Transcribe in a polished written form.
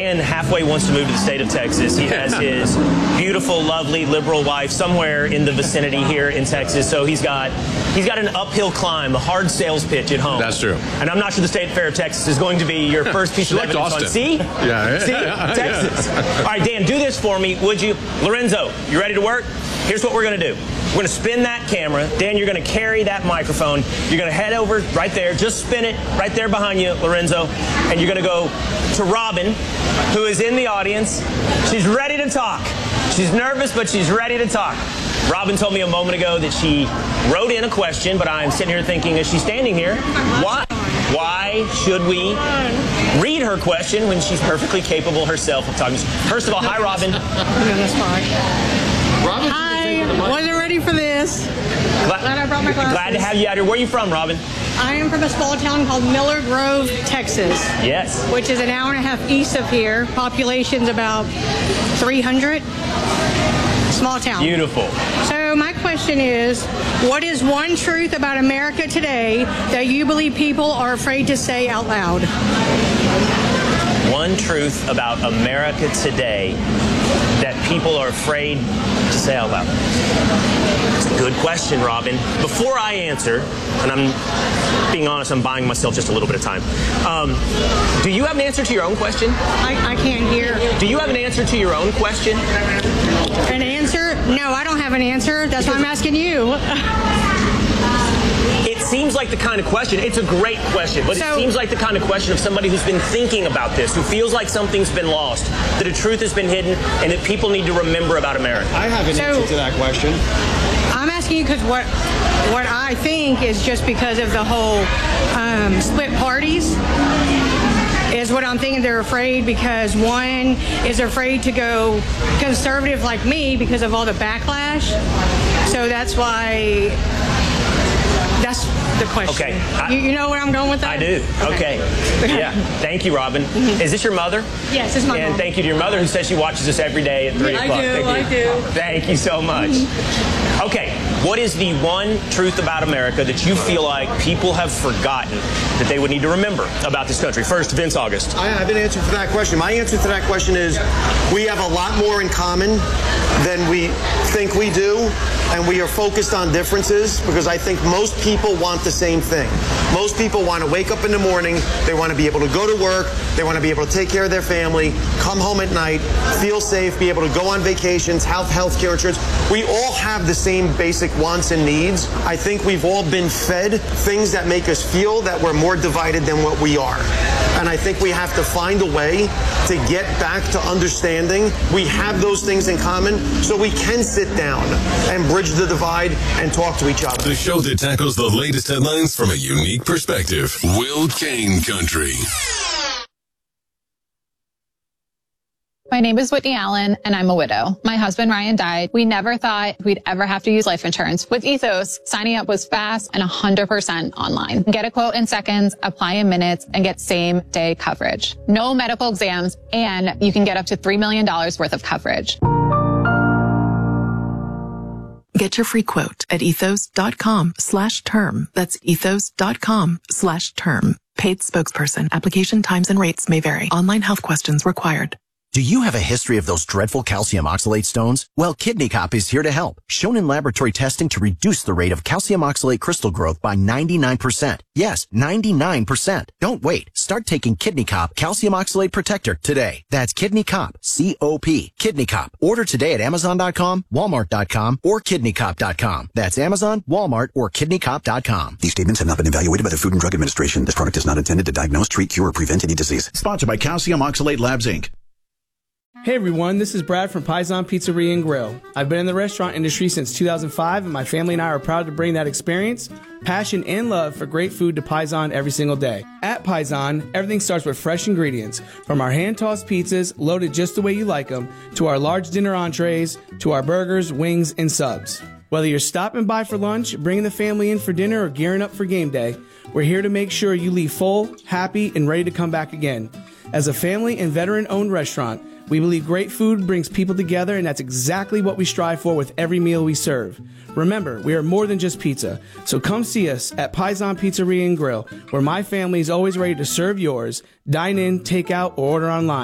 Dan halfway wants to move to the state of Texas. He has his beautiful, lovely, liberal wife somewhere in the vicinity here in Texas. So he's got an uphill climb, a hard sales pitch at home. That's true. And I'm not sure the state fair of Texas is going to be your first piece of evidence on. See? Yeah. See? Texas. All right, Dan, do this for me, would you? Lorenzo, you ready to work? Here's what we're going to do. We're going to spin that camera. Dan, you're going to carry that microphone. You're going to head over right there. Just spin it right there behind you, Lorenzo. And you're going to go to Robin, who is in the audience. She's ready to talk. She's nervous, but she's ready to talk. Robin told me a moment ago that she wrote in a question, but I'm sitting here thinking, is she standing here? Why should we read her question when she's perfectly capable herself of talking? First of all, hi, Robin. Yeah, that's fine. Robin, I wasn't ready for this. Glad I brought my glasses. Glad to have you out here. Where are you from, Robin? I am from a small town called Miller Grove, Texas. Yes. Which is an hour and a half east of here. Population's about 300. Small town. Beautiful. So my question is, what is one truth about America today that you believe people are afraid to say out loud? One truth about America today that people are afraid to say out loud. It's a good question, Robin. Before I answer, and I'm being honest, I'm buying myself just a little bit of time. Do you have an answer to your own question? I can't hear. Do you have an answer to your own question? An answer? No, I don't have an answer. That's why I'm asking you. It seems like the kind of question, it's a great question, but it seems like the kind of question of somebody who's been thinking about this, who feels like something's been lost, that a truth has been hidden, and that people need to remember about America. I have an answer to that question. I'm asking you because what I think is just because of the whole split parties is what I'm thinking. They're afraid because one is afraid to go conservative like me because of all the backlash. So that's why... That's the question. Okay. You know where I'm going with that? I do. Okay. Yeah. Thank you, Robin. Is this your mother? Yes, it's my mom. And thank you to your mother who says she watches us every day at 3 o'clock. I do. Thank you so much. Okay. What is the one truth about America that you feel like people have forgotten that they would need to remember about this country? First, Vince August. I have an answer for that question. My answer to that question is we have a lot more in common than we think we do, and we are focused on differences because I think most people want the same thing. Most people want to wake up in the morning, they want to be able to go to work, they want to be able to take care of their family, come home at night, feel safe, be able to go on vacations, have health care insurance. We all have the same basic wants and needs. I think we've all been fed things that make us feel that we're more divided than what we are. And I think we have to find a way to get back to understanding we have those things in common so we can sit down and bridge the divide and talk to each other. The show that tackles the latest headlines from a unique perspective. Will Kane Country. My name is Whitney Allen, and I'm a widow. My husband, Ryan, died. We never thought we'd ever have to use life insurance. With Ethos, signing up was fast and 100% online. Get a quote in seconds, apply in minutes, and get same-day coverage. No medical exams, and you can get up to $3 million worth of coverage. Get your free quote at ethos.com/term. That's ethos.com/term. Paid spokesperson. Application times and rates may vary. Online health questions required. Do you have a history of those dreadful calcium oxalate stones? Well, Kidney Cop is here to help. Shown in laboratory testing to reduce the rate of calcium oxalate crystal growth by 99%. Yes, 99%. Don't wait. Start taking Kidney Cop Calcium Oxalate Protector today. That's Kidney Cop, C-O-P. Kidney Cop. Order today at Amazon.com, Walmart.com, or KidneyCop.com. That's Amazon, Walmart, or KidneyCop.com. These statements have not been evaluated by the Food and Drug Administration. This product is not intended to diagnose, treat, cure, or prevent any disease. Sponsored by Calcium Oxalate Labs, Inc. Hey everyone, this is Brad from Paisan Pizzeria and Grill. I've been in the restaurant industry since 2005, and my family and I are proud to bring that experience, passion, and love for great food to Paisan every single day. At Paisan, everything starts with fresh ingredients, from our hand-tossed pizzas, loaded just the way you like them, to our large dinner entrees, to our burgers, wings, and subs. Whether you're stopping by for lunch, bringing the family in for dinner, or gearing up for game day, we're here to make sure you leave full, happy, and ready to come back again. As a family and veteran-owned restaurant, we believe great food brings people together, and that's exactly what we strive for with every meal we serve. Remember, we are more than just pizza, so come see us at Paisan Pizzeria and Grill, where my family is always ready to serve yours. Dine in, take out, or order online.